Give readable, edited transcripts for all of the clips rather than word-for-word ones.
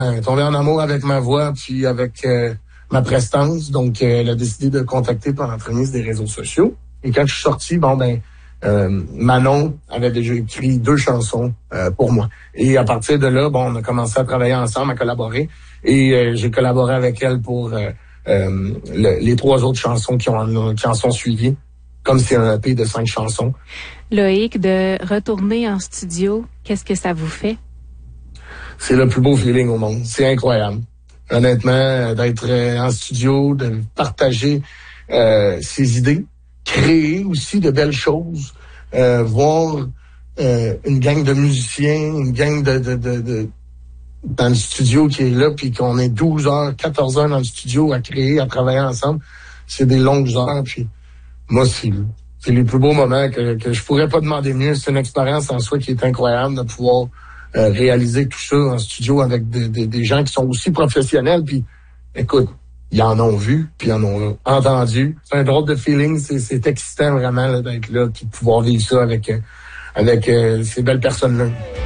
tombé en amour avec ma voix puis avec ma prestance. Donc, elle a décidé de contacter par l'entremise des réseaux sociaux. Et quand je suis sorti, Manon avait déjà écrit 2 chansons pour moi. Et à partir de là, on a commencé à travailler ensemble, à collaborer. Et j'ai collaboré avec elle pour les 3 autres chansons qui en sont suivies. Comme c'est un EP de 5 chansons. Loïc, de retourner en studio, qu'est-ce que ça vous fait? C'est le plus beau feeling au monde. C'est incroyable. Honnêtement, d'être en studio, de partager ses idées, créer aussi de belles choses, voir une gang de musiciens, une gang de dans le studio qui est là, puis qu'on est 12 heures, 14 heures dans le studio à créer, à travailler ensemble. C'est des longues heures, puis moi, c'est les plus beaux moments que je pourrais pas demander mieux. C'est une expérience en soi qui est incroyable de pouvoir réaliser tout ça en studio avec des gens qui sont aussi professionnels. Puis, écoute, ils en ont vu, puis ils en ont entendu. C'est un drôle de feeling. C'est excitant vraiment là, d'être là, puis de pouvoir vivre ça avec ces belles personnes-là.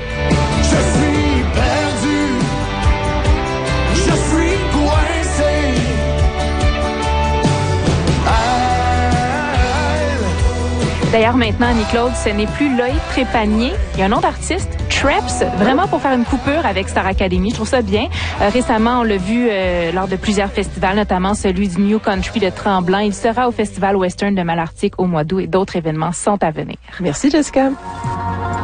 D'ailleurs, maintenant, Annie-Claude, ce n'est plus Loïc Trépanier. Il y a un nom d'artiste, Treps, vraiment pour faire une coupure avec Star Academy. Je trouve ça bien. Récemment, on l'a vu lors de plusieurs festivals, notamment celui du New Country de Tremblant. Il sera au Festival Western de Malartic au mois d'août et d'autres événements sont à venir. Merci, Jessica.